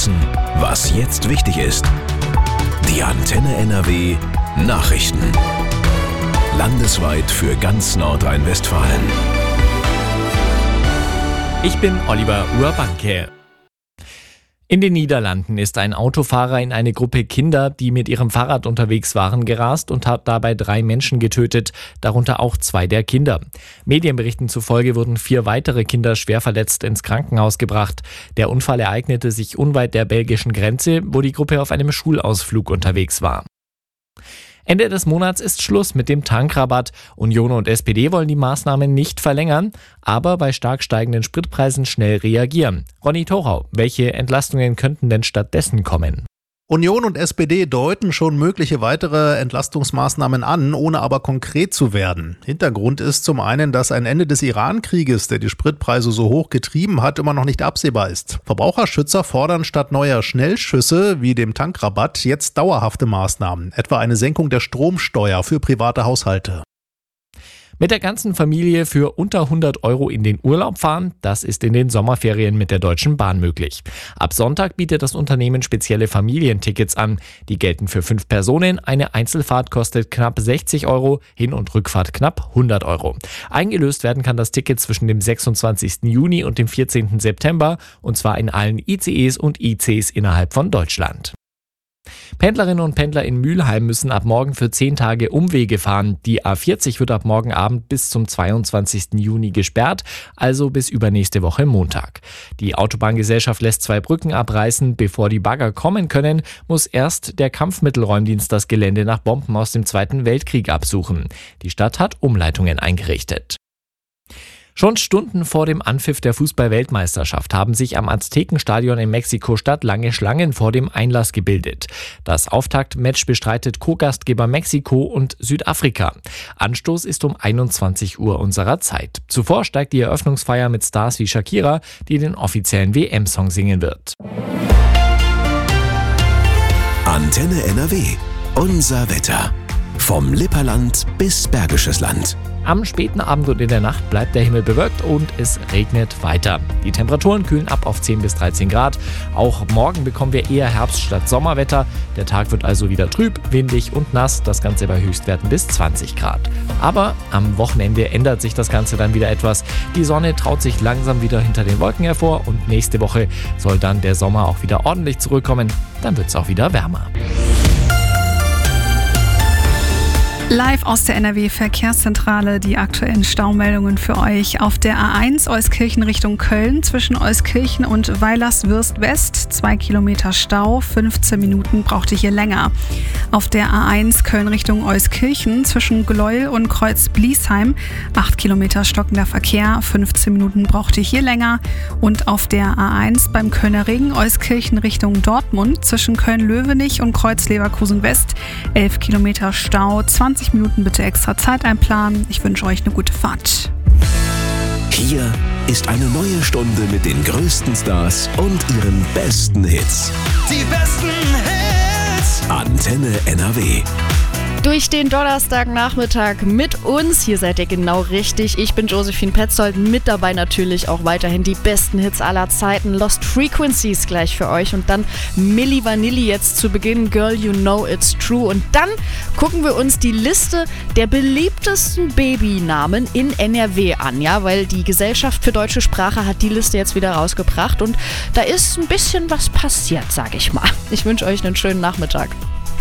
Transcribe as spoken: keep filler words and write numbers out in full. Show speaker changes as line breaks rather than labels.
wissen, was jetzt wichtig ist. Die Antenne N R W Nachrichten. Landesweit für ganz Nordrhein-Westfalen.
Ich bin Oliver Urbanke. In den Niederlanden ist ein Autofahrer in eine Gruppe Kinder, die mit ihrem Fahrrad unterwegs waren, gerast und hat dabei drei Menschen getötet, darunter auch zwei der Kinder. Medienberichten zufolge wurden vier weitere Kinder schwer verletzt ins Krankenhaus gebracht. Der Unfall ereignete sich unweit der belgischen Grenze, wo die Gruppe auf einem Schulausflug unterwegs war. Ende des Monats ist Schluss mit dem Tankrabatt. Union und S P D wollen die Maßnahmen nicht verlängern, aber bei stark steigenden Spritpreisen schnell reagieren. Ronny Thorau, welche Entlastungen könnten denn stattdessen kommen?
Union und S P D deuten schon mögliche weitere Entlastungsmaßnahmen an, ohne aber konkret zu werden. Hintergrund ist zum einen, dass ein Ende des Iran-Krieges, der die Spritpreise so hoch getrieben hat, immer noch nicht absehbar ist. Verbraucherschützer fordern statt neuer Schnellschüsse wie dem Tankrabatt jetzt dauerhafte Maßnahmen, etwa eine Senkung der Stromsteuer für private Haushalte.
Mit der ganzen Familie für unter hundert Euro in den Urlaub fahren, das ist in den Sommerferien mit der Deutschen Bahn möglich. Ab Sonntag bietet das Unternehmen spezielle Familientickets an. Die gelten für fünf Personen. Eine Einzelfahrt kostet knapp sechzig Euro, Hin- und Rückfahrt knapp hundert Euro. Eingelöst werden kann das Ticket zwischen dem sechsundzwanzigsten Juni und dem vierzehnten September, und zwar in allen I C Es und I Cs innerhalb von Deutschland. Pendlerinnen und Pendler in Mülheim müssen ab morgen für zehn Tage Umwege fahren. Die A vierzig wird ab morgen Abend bis zum zweiundzwanzigsten Juni gesperrt, also bis übernächste Woche Montag. Die Autobahngesellschaft lässt zwei Brücken abreißen. Bevor die Bagger kommen können, muss erst der Kampfmittelräumdienst das Gelände nach Bomben aus dem Zweiten Weltkrieg absuchen. Die Stadt hat Umleitungen eingerichtet. Schon Stunden vor dem Anpfiff der Fußball-Weltmeisterschaft haben sich am Aztekenstadion in Mexiko-Stadt lange Schlangen vor dem Einlass gebildet. Das Auftaktmatch bestreitet Co-Gastgeber Mexiko und Südafrika. Anstoß ist um einundzwanzig Uhr unserer Zeit. Zuvor steigt die Eröffnungsfeier mit Stars wie Shakira, die den offiziellen W M-Song singen wird.
Antenne N R W. Unser Wetter. Vom Lipperland bis Bergisches Land.
Am späten Abend und in der Nacht bleibt der Himmel bewölkt und es regnet weiter. Die Temperaturen kühlen ab auf zehn bis dreizehn Grad. Auch morgen bekommen wir eher Herbst- statt Sommerwetter. Der Tag wird also wieder trüb, windig und nass. Das Ganze bei Höchstwerten bis zwanzig Grad. Aber am Wochenende ändert sich das Ganze dann wieder etwas. Die Sonne traut sich langsam wieder hinter den Wolken hervor und nächste Woche soll dann der Sommer auch wieder ordentlich zurückkommen. Dann wird es auch wieder wärmer.
Live aus der N R W-Verkehrszentrale die aktuellen Staumeldungen für euch. Auf der A eins Euskirchen Richtung Köln zwischen Euskirchen und Weilerswürst West zwei Kilometer Stau, fünfzehn Minuten braucht ihr hier länger. Auf der A eins Köln Richtung Euskirchen zwischen Gleuel und Kreuz-Bliesheim acht Kilometer stockender Verkehr, fünfzehn Minuten braucht ihr hier länger. Und auf der A eins beim Kölner Ring Euskirchen Richtung Dortmund zwischen Köln-Löwenich und Kreuz-Leverkusen West elf Kilometer Stau, zwanzig Minuten bitte extra Zeit einplanen. Ich wünsche euch eine gute Fahrt.
Hier ist eine neue Stunde mit den größten Stars und ihren besten Hits.
Die besten Hits.
Antenne N R W.
Durch den Donnerstagnachmittag mit uns. Hier seid ihr genau richtig. Ich bin Josephine Petzold. Mit dabei natürlich auch weiterhin die besten Hits aller Zeiten. Lost Frequencies gleich für euch. Und dann Milli Vanilli jetzt zu Beginn. Girl, you know it's true. Und dann gucken wir uns die Liste der beliebtesten Babynamen in N R W an. Ja, weil die Gesellschaft für deutsche Sprache hat die Liste jetzt wieder rausgebracht. Und da ist ein bisschen was passiert, sag ich mal. Ich wünsche euch einen schönen Nachmittag.